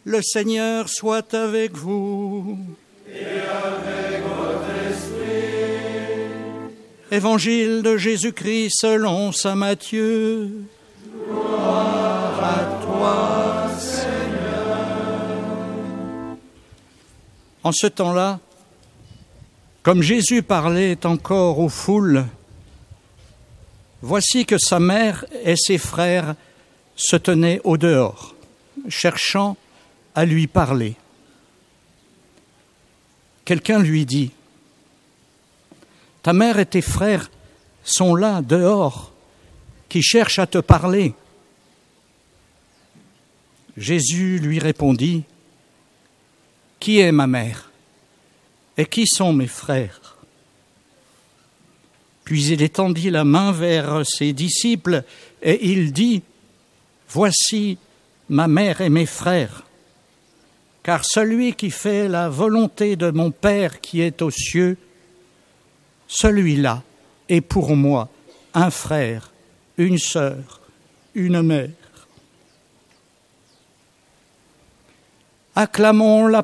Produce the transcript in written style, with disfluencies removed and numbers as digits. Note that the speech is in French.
Le Seigneur soit avec vous. Et avec votre esprit. Évangile de Jésus-Christ selon saint Matthieu. Gloire à toi, Seigneur. En ce temps-là, comme Jésus parlait encore aux foules, voici que sa mère et ses frères se tenaient au dehors, cherchant à lui parler. Quelqu'un lui dit : « Ta mère et tes frères sont là, dehors, qui cherchent à te parler. » Jésus lui répondit : « Qui est ma mère et qui sont mes frères ?» Puis il étendit la main vers ses disciples et il dit : « Voici ma mère et mes frères. Car celui qui fait la volonté de mon Père qui est aux cieux, celui-là est pour moi un frère, une sœur, une mère. » Acclamons la